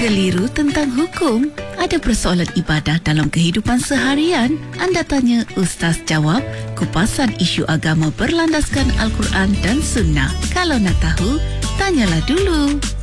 Keliru tentang hukum? Ada persoalan ibadah dalam kehidupan seharian? Anda tanya, Ustaz jawab. Kupasan isu agama berlandaskan Al-Quran dan Sunnah. Kalau nak tahu, tanyalah dulu.